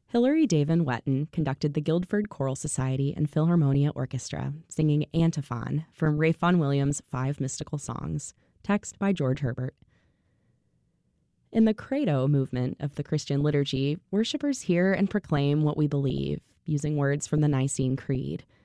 Hilary Daven Wetton conducted the Guildford Choral Society and Philharmonia Orchestra, singing Antiphon from Ralph Vaughan Williams' Five Mystical Songs, text by George Herbert. In the Credo movement of the Christian liturgy, worshipers hear and proclaim what we believe, using words from the Nicene Creed.